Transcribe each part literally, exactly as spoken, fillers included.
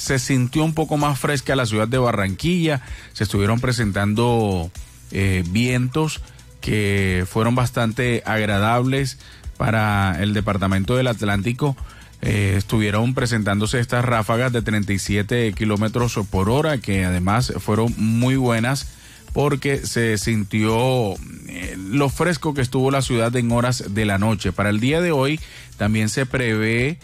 se sintió un poco más fresca la ciudad de Barranquilla. Se estuvieron presentando eh, vientos que fueron bastante agradables para el departamento del Atlántico. Eh, estuvieron presentándose estas ráfagas de treinta y siete kilómetros por hora, que además fueron muy buenas porque se sintió eh, lo fresco que estuvo la ciudad en horas de la noche. Para el día de hoy también se prevé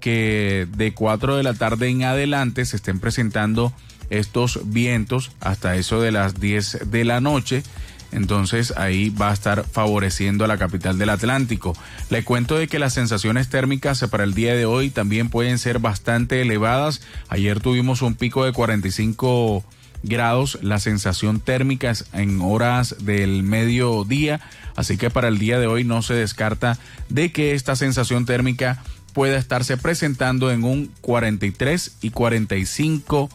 que de cuatro de la tarde en adelante se estén presentando estos vientos hasta eso de las diez de la noche. Entonces ahí va a estar favoreciendo a la capital del Atlántico. Le cuento de que las sensaciones térmicas para el día de hoy también pueden ser bastante elevadas. Ayer tuvimos un pico de cuarenta y cinco grados, la sensación térmica es en horas del mediodía, así que para el día de hoy no se descarta de que esta sensación térmica pueda estarse presentando en un cuarenta y tres y cuarenta y cinco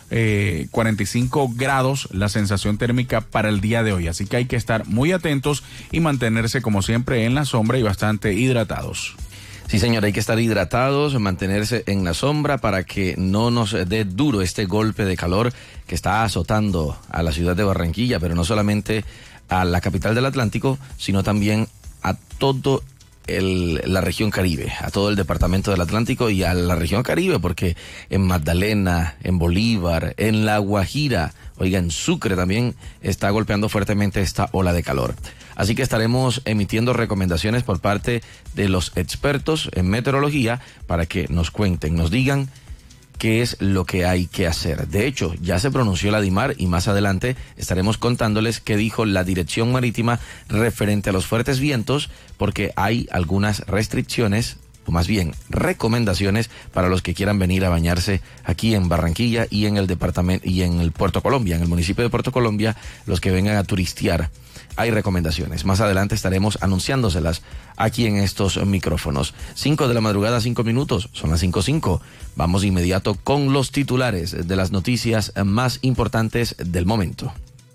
Eh, cuarenta y cinco grados la sensación térmica para el día de hoy, así que hay que estar muy atentos y mantenerse como siempre en la sombra y bastante hidratados. Sí, señor, hay que estar hidratados, mantenerse en la sombra para que no nos dé duro este golpe de calor que está azotando a la ciudad de Barranquilla, pero no solamente a la capital del Atlántico, sino también a todo El, la región Caribe, a todo el departamento del Atlántico y a la región Caribe, porque en Magdalena, en Bolívar, en La Guajira, oiga, en Sucre también está golpeando fuertemente esta ola de calor. Así que estaremos emitiendo recomendaciones por parte de los expertos en meteorología para que nos cuenten, nos digan qué es lo que hay que hacer. De hecho, ya se pronunció la DIMAR y más adelante estaremos contándoles qué dijo la Dirección Marítima referente a los fuertes vientos, porque hay algunas restricciones, o más bien recomendaciones para los que quieran venir a bañarse aquí en Barranquilla y en el departamento y en el Puerto Colombia, en el municipio de Puerto Colombia, los que vengan a turistear. Hay recomendaciones. Más adelante estaremos anunciándoselas aquí en estos micrófonos. Cinco de la madrugada, cinco minutos. Son las cinco cinco. Vamos de inmediato con los titulares de las noticias más importantes del momento.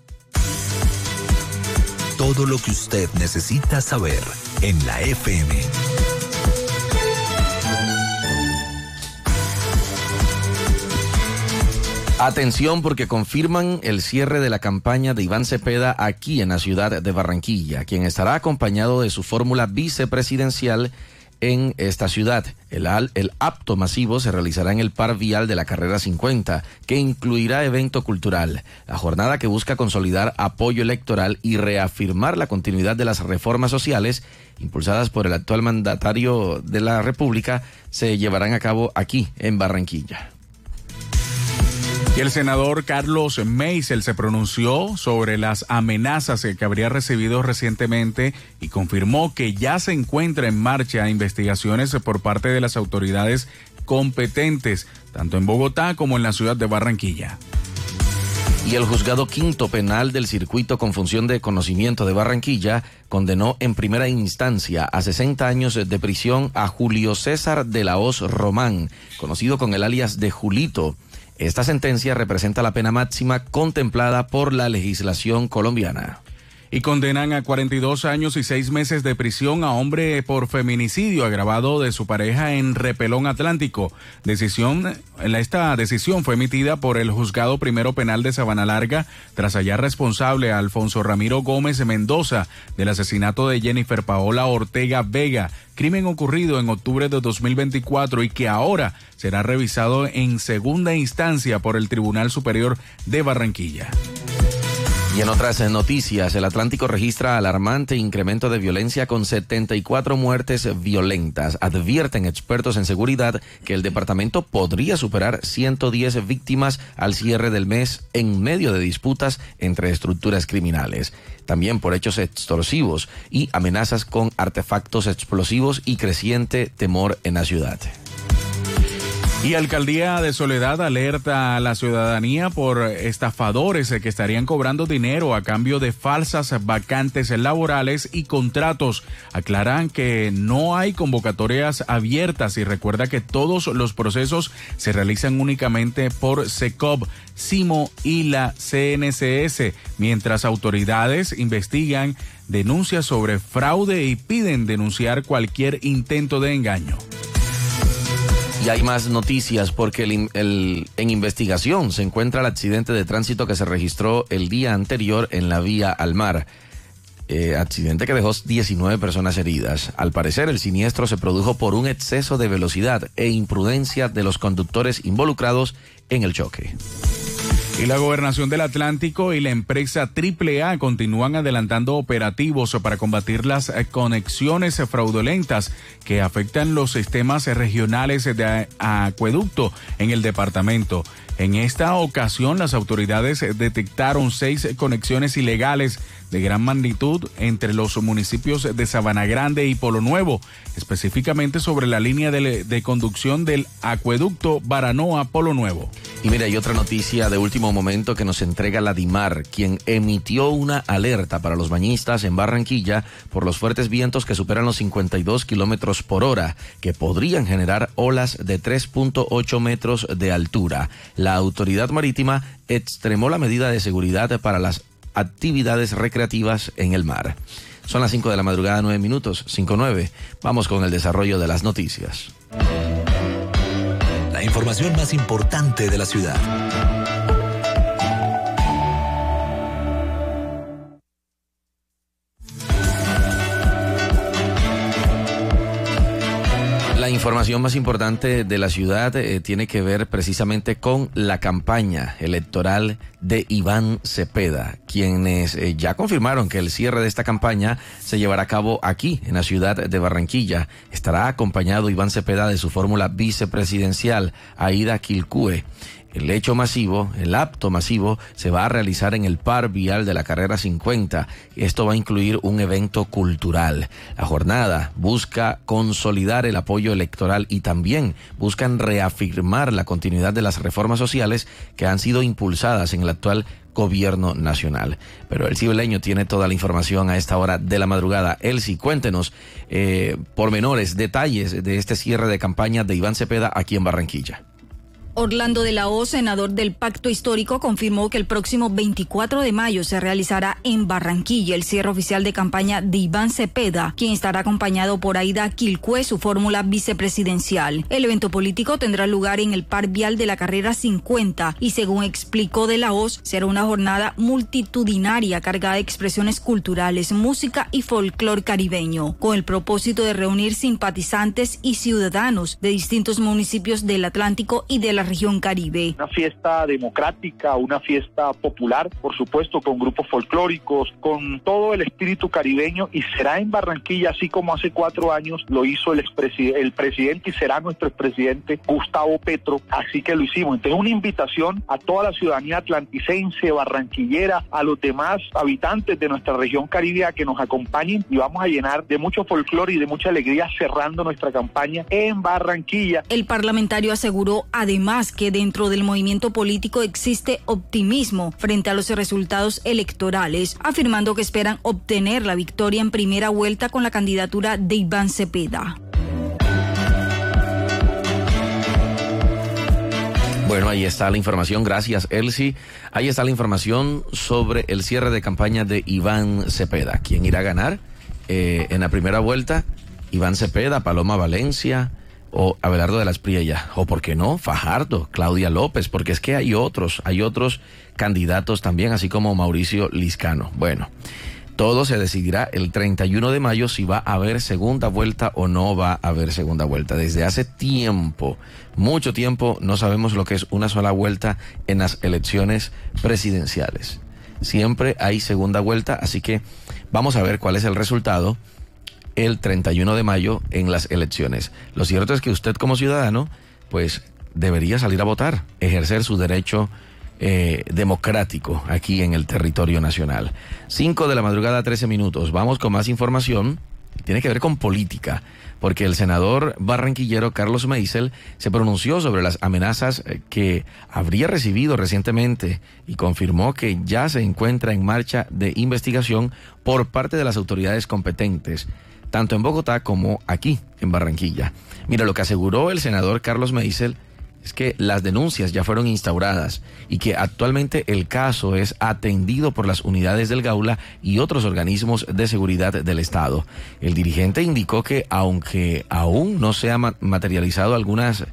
Todo lo que usted necesita saber en la F M. Atención, porque confirman el cierre de la campaña de Iván Cepeda aquí en la ciudad de Barranquilla, quien estará acompañado de su fórmula vicepresidencial en esta ciudad. El, el apto masivo se realizará en el par vial de la carrera cincuenta, que incluirá evento cultural. La jornada, que busca consolidar apoyo electoral y reafirmar la continuidad de las reformas sociales impulsadas por el actual mandatario de la República, se llevarán a cabo aquí en Barranquilla. Y el senador Carlos Meisel se pronunció sobre las amenazas que habría recibido recientemente y confirmó que ya se encuentra en marcha investigaciones por parte de las autoridades competentes, tanto en Bogotá como en la ciudad de Barranquilla. Y el juzgado quinto penal del circuito con función de conocimiento de Barranquilla condenó en primera instancia a sesenta años de prisión a Julio César de la Hoz Román, conocido con el alias de Julito. Esta sentencia representa la pena máxima contemplada por la legislación colombiana. Y condenan a cuarenta y dos años y seis meses de prisión a hombre por feminicidio agravado de su pareja en Repelón Atlántico. Decisión, esta decisión fue emitida por el Juzgado Primero Penal de Sabana Larga tras hallar responsable a Alfonso Ramiro Gómez Mendoza del asesinato de Jennifer Paola Ortega Vega, crimen ocurrido en octubre de dos mil veinticuatro y que ahora será revisado en segunda instancia por el Tribunal Superior de Barranquilla. Y en otras noticias, el Atlántico registra alarmante incremento de violencia con setenta y cuatro muertes violentas. Advierten expertos en seguridad que el departamento podría superar ciento diez víctimas al cierre del mes en medio de disputas entre estructuras criminales. También por hechos extorsivos y amenazas con artefactos explosivos y creciente temor en la ciudad. Y Alcaldía de Soledad alerta a la ciudadanía por estafadores que estarían cobrando dinero a cambio de falsas vacantes laborales y contratos. Aclaran que no hay convocatorias abiertas y recuerda que todos los procesos se realizan únicamente por SECOB, SIMO y la C N C S, mientras autoridades investigan denuncias sobre fraude y piden denunciar cualquier intento de engaño. Y hay más noticias porque el, el, en investigación se encuentra el accidente de tránsito que se registró el día anterior en la vía al mar. Eh, accidente que dejó diecinueve personas heridas. Al parecer, el siniestro se produjo por un exceso de velocidad e imprudencia de los conductores involucrados en el choque. Y la Gobernación del Atlántico y la empresa Triple A continúan adelantando operativos para combatir las conexiones fraudulentas que afectan los sistemas regionales de acueducto en el departamento. En esta ocasión, las autoridades detectaron seis conexiones ilegales de gran magnitud entre los municipios de Sabana Grande y Polo Nuevo, específicamente sobre la línea de, de conducción del acueducto Baranoa-Polo Nuevo. Y mira, hay otra noticia de último momento que nos entrega la DIMAR, quien emitió una alerta para los bañistas en Barranquilla por los fuertes vientos que superan los cincuenta y dos kilómetros por hora, que podrían generar olas de tres punto ocho metros de altura. La autoridad marítima extremó la medida de seguridad para las actividades recreativas en el mar. Son las cinco de la madrugada, nueve minutos, cinco nueve. Vamos con el desarrollo de las noticias. La información más importante de la ciudad. La información más importante de la ciudad eh, tiene que ver precisamente con la campaña electoral de Iván Cepeda, quienes eh, ya confirmaron que el cierre de esta campaña se llevará a cabo aquí, en la ciudad de Barranquilla. Estará acompañado Iván Cepeda de su fórmula vicepresidencial, Aida Quilcue. El hecho masivo, el acto masivo, se va a realizar en el par vial de la carrera cincuenta. Esto va a incluir un evento cultural. La jornada busca consolidar el apoyo electoral y también buscan reafirmar la continuidad de las reformas sociales que han sido impulsadas en el actual gobierno nacional. Pero el ciuleño tiene toda la información a esta hora de la madrugada. Elsie, cuéntenos eh, pormenores, detalles de este cierre de campaña de Iván Cepeda aquí en Barranquilla. Orlando de la O, senador del Pacto Histórico, confirmó que el próximo veinticuatro de mayo se realizará en Barranquilla el cierre oficial de campaña de Iván Cepeda, quien estará acompañado por Aida Quilcue, su fórmula vicepresidencial. El evento político tendrá lugar en el par vial de la carrera cincuenta y, según explicó de la O, será una jornada multitudinaria cargada de expresiones culturales, música y folclor caribeño, con el propósito de reunir simpatizantes y ciudadanos de distintos municipios del Atlántico y de la región Caribe. Una fiesta democrática, una fiesta popular, por supuesto, con grupos folclóricos, con todo el espíritu caribeño, y será en Barranquilla, así como hace cuatro años lo hizo el, el presidente y será nuestro expresidente Gustavo Petro, así que lo hicimos. Entonces, una invitación a toda la ciudadanía atlanticense, barranquillera, a los demás habitantes de nuestra región Caribe a que nos acompañen, y vamos a llenar de mucho folclore y de mucha alegría cerrando nuestra campaña en Barranquilla. El parlamentario aseguró además que dentro del movimiento político existe optimismo frente a los resultados electorales, afirmando que esperan obtener la victoria en primera vuelta con la candidatura de Iván Cepeda. Bueno, ahí está la información. Gracias, Elsie. Ahí está la información sobre el cierre de campaña de Iván Cepeda. ¿Quién irá a ganar eh, en la primera vuelta? Iván Cepeda, Paloma Valencia o Abelardo de las Priella, o por qué no, Fajardo, Claudia López, porque es que hay otros, hay otros candidatos también, así como Mauricio Liscano. Bueno, todo se decidirá el treinta y uno de mayo si va a haber segunda vuelta o no va a haber segunda vuelta. Desde hace tiempo, mucho tiempo, no sabemos lo que es una sola vuelta en las elecciones presidenciales. Siempre hay segunda vuelta, así que vamos a ver cuál es el resultado el treinta y uno de mayo en las elecciones. Lo cierto es que usted como ciudadano, pues debería salir a votar, ejercer su derecho eh, democrático aquí en el territorio nacional. cinco de la madrugada, trece minutos. Vamos con más información. Tiene que ver con política, porque el senador barranquillero Carlos Meisel se pronunció sobre las amenazas que habría recibido recientemente y confirmó que ya se encuentra en marcha de investigación por parte de las autoridades competentes, tanto en Bogotá como aquí en Barranquilla. Mira, lo que aseguró el senador Carlos Meisel es que las denuncias ya fueron instauradas y que actualmente el caso es atendido por las unidades del Gaula y otros organismos de seguridad del Estado. El dirigente indicó que aunque aún no se han materializado algunas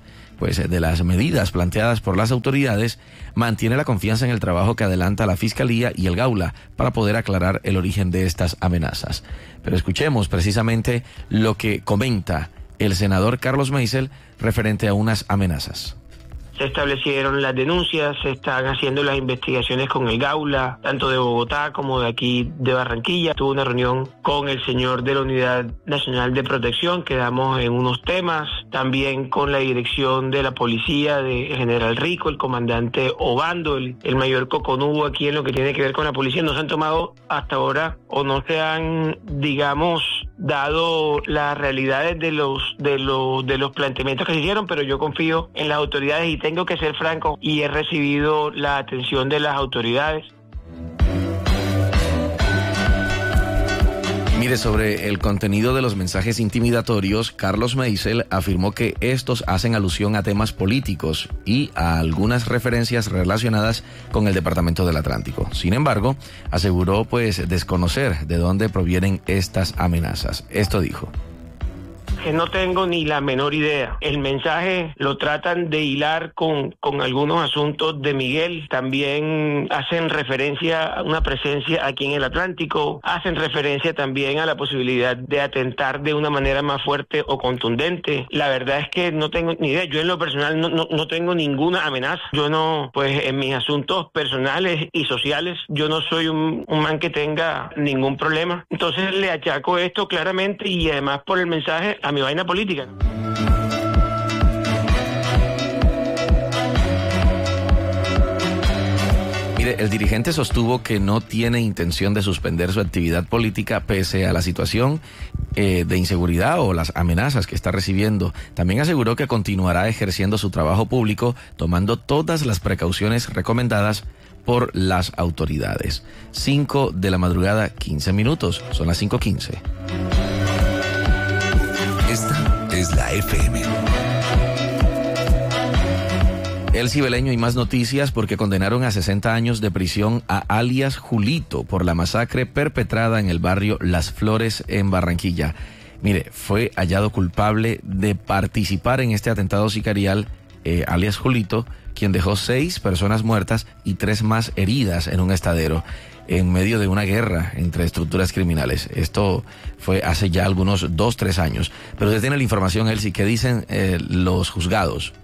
pues, de las medidas planteadas por las autoridades, mantiene la confianza en el trabajo que adelanta la Fiscalía y el Gaula para poder aclarar el origen de estas amenazas. Pero escuchemos precisamente lo que comenta el senador Carlos Meisel referente a unas amenazas. Se establecieron las denuncias, se están haciendo las investigaciones con el Gaula, tanto de Bogotá como de aquí de Barranquilla. Tuve una reunión con el señor de la Unidad Nacional de Protección, quedamos en unos temas, también con la dirección de la policía de General Rico, el comandante Obando, el, el mayor Coconubo aquí en lo que tiene que ver con la policía. No se han tomado hasta ahora o no se han, digamos, dado las realidades de los de los de los planteamientos que se hicieron, pero yo confío en las autoridades y tengo que ser franco y he recibido la atención de las autoridades. Mire, sobre el contenido de los mensajes intimidatorios, Carlos Meisel afirmó que estos hacen alusión a temas políticos y a algunas referencias relacionadas con el Departamento del Atlántico. Sin embargo, aseguró pues desconocer de dónde provienen estas amenazas. Esto dijo. Que no tengo ni la menor idea. El mensaje lo tratan de hilar con, con algunos asuntos de Miguel. También hacen referencia a una presencia aquí en el Atlántico. Hacen referencia también a la posibilidad de atentar de una manera más fuerte o contundente. La verdad es que no tengo ni idea. Yo en lo personal no, no, no tengo ninguna amenaza. Yo no, pues en mis asuntos personales y sociales, yo no soy un, un man que tenga ningún problema. Entonces le achaco esto claramente y además por el mensaje a mi vaina política. Mire, el dirigente sostuvo que no tiene intención de suspender su actividad política pese a la situación eh, de inseguridad o las amenazas que está recibiendo. También aseguró que continuará ejerciendo su trabajo público tomando todas las precauciones recomendadas por las autoridades. cinco de la madrugada, quince minutos. Son las cinco quince. Esta es la F M. El Cibeleño y más noticias porque condenaron a sesenta años de prisión a alias Julito por la masacre perpetrada en el barrio Las Flores en Barranquilla. Mire, fue hallado culpable de participar en este atentado sicarial, eh, alias Julito, quien dejó seis personas muertas y tres más heridas en un estadero, en medio de una guerra entre estructuras criminales. Esto fue hace ya algunos dos, tres años. Pero usted tiene la información, Elsie, ¿qué dicen eh, los juzgados?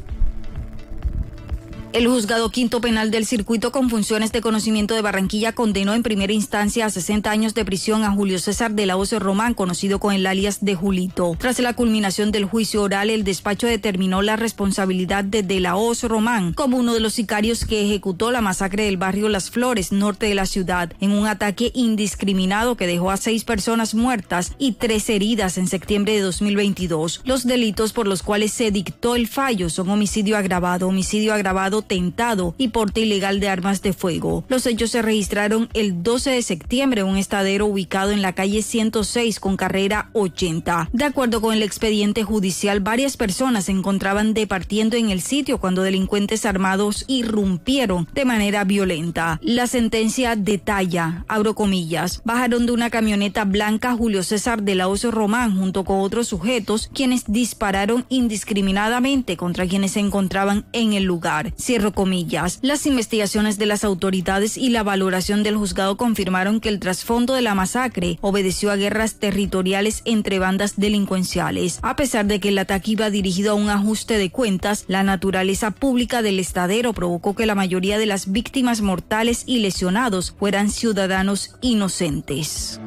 El juzgado quinto penal del circuito con funciones de conocimiento de Barranquilla condenó en primera instancia a sesenta años de prisión a Julio César de la Hoz Román, conocido con el alias de Julito. Tras la culminación del juicio oral, el despacho determinó la responsabilidad de De la Hoz Román como uno de los sicarios que ejecutó la masacre del barrio Las Flores, norte de la ciudad, en un ataque indiscriminado que dejó a seis personas muertas y tres heridas en septiembre de dos mil veintidós. Los delitos por los cuales se dictó el fallo son homicidio agravado, homicidio agravado tentado y porte ilegal de armas de fuego. Los hechos se registraron el doce de septiembre en un estadero ubicado en la calle ciento seis con carrera ochenta. De acuerdo con el expediente judicial, varias personas se encontraban departiendo en el sitio cuando delincuentes armados irrumpieron de manera violenta. La sentencia detalla, abro comillas, bajaron de una camioneta blanca Julio César de la Hoz Román junto con otros sujetos quienes dispararon indiscriminadamente contra quienes se encontraban en el lugar. Cierro comillas. Las investigaciones de las autoridades y la valoración del juzgado confirmaron que el trasfondo de la masacre obedeció a guerras territoriales entre bandas delincuenciales. A pesar de que el ataque iba dirigido a un ajuste de cuentas, la naturaleza pública del estadero provocó que la mayoría de las víctimas mortales y lesionados fueran ciudadanos inocentes.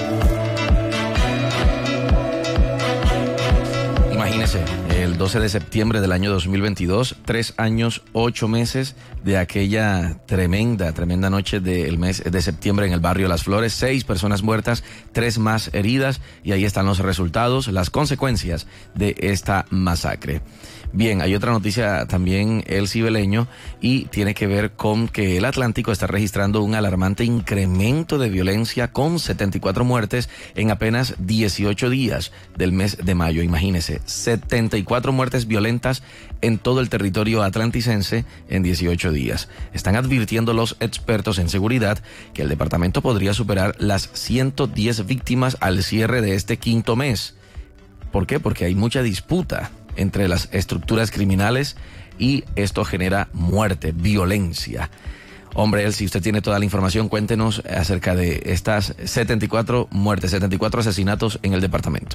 Imagínese, el doce de septiembre del año dos mil veintidós, tres años, ocho meses de aquella tremenda, tremenda noche del mes de septiembre en el barrio Las Flores, seis personas muertas, tres más heridas, y ahí están los resultados, las consecuencias de esta masacre. Bien, hay otra noticia también, el Cibeleño, y tiene que ver con que el Atlántico está registrando un alarmante incremento de violencia con setenta y cuatro muertes en apenas dieciocho días del mes de mayo. Imagínese, setenta y cuatro muertes violentas en todo el territorio atlanticense en dieciocho días. Están advirtiendo los expertos en seguridad que el departamento podría superar las ciento diez víctimas al cierre de este quinto mes. ¿Por qué? Porque hay mucha disputa entre las estructuras criminales y esto genera muerte, violencia. Hombre, él, si usted tiene toda la información, cuéntenos acerca de estas setenta y cuatro muertes, setenta y cuatro asesinatos en el departamento.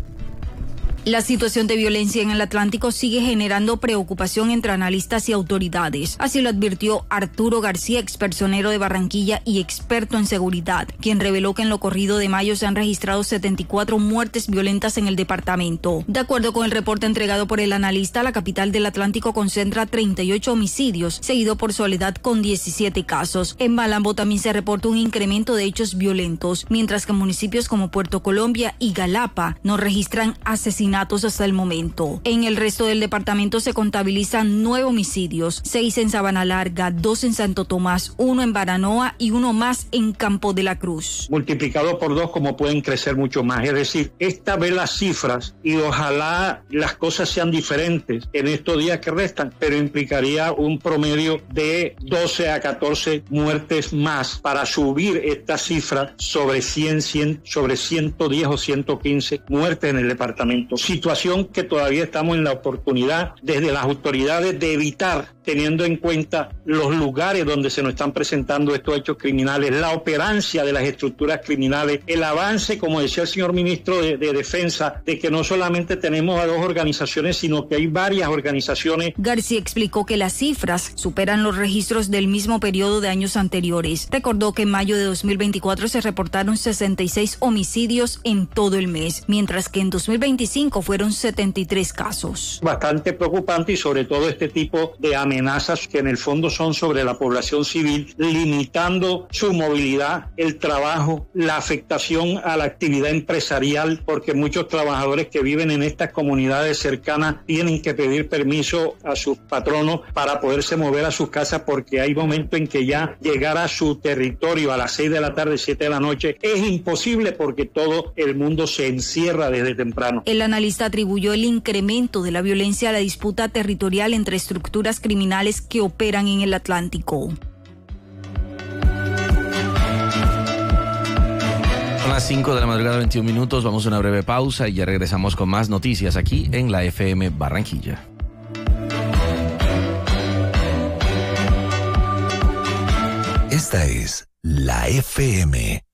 La situación de violencia en el Atlántico sigue generando preocupación entre analistas y autoridades. Así lo advirtió Arturo García, expersonero de Barranquilla y experto en seguridad, quien reveló que en lo corrido de mayo se han registrado setenta y cuatro muertes violentas en el departamento. De acuerdo con el reporte entregado por el analista, la capital del Atlántico concentra treinta y ocho homicidios, seguido por Soledad con diecisiete casos. En Malambo también se reporta un incremento de hechos violentos, mientras que municipios como Puerto Colombia y Galapa no registran asesinatos hasta el momento. En el resto del departamento se contabilizan nueve homicidios, seis en Sabana Larga, dos en Santo Tomás, uno en Baranoa y uno más en Campo de la Cruz. Multiplicado por dos, como pueden crecer mucho más. Es decir, esta vez las cifras, y ojalá las cosas sean diferentes en estos días que restan, pero implicaría un promedio de doce a catorce muertes más para subir esta cifra sobre cien, cien, sobre ciento diez o ciento quince muertes en el departamento. Situación que todavía estamos en la oportunidad desde las autoridades de evitar, teniendo en cuenta los lugares donde se nos están presentando estos hechos criminales, la operancia de las estructuras criminales, el avance, como decía el señor ministro de, de Defensa, de que no solamente tenemos a dos organizaciones, sino que hay varias organizaciones. García explicó que las cifras superan los registros del mismo periodo de años anteriores. Recordó que en mayo de dos mil veinticuatro se reportaron sesenta y seis homicidios en todo el mes, mientras que en dos mil veinticinco fueron setenta y tres casos. Bastante preocupante, y sobre todo este tipo de amenazas que en el fondo son sobre la población civil, limitando su movilidad, el trabajo, la afectación a la actividad empresarial, porque muchos trabajadores que viven en estas comunidades cercanas tienen que pedir permiso a sus patronos para poderse mover a sus casas, porque hay momentos en que ya llegar a su territorio a las seis de la tarde, siete de la noche es imposible, porque todo el mundo se encierra desde temprano. El analista atribuyó el incremento de la violencia a la disputa territorial entre estructuras criminales que operan en el Atlántico. Son las cinco de la madrugada, veintiún minutos. Vamos a una breve pausa y ya regresamos con más noticias aquí en la F M Barranquilla. Esta es la F M.